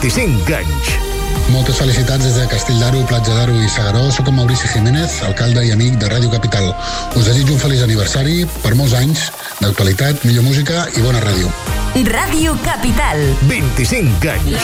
25 anys. Moltes felicitats des de Castell d'Aro, Platja d'Aro i S'Agaró. Soc en Maurici Jiménez, alcalde i amic de Ràdio Capital. Us desitjo un feliç aniversari per molts anys d'actualitat, millor música i bona ràdio. Ràdio Capital. 25 anys.